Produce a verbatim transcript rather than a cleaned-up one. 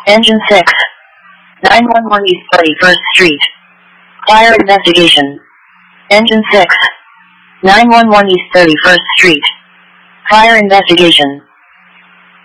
Engine six. nine one one East thirty-first Street. Fire investigation. Engine six. nine one one East thirty-first Street. Fire investigation.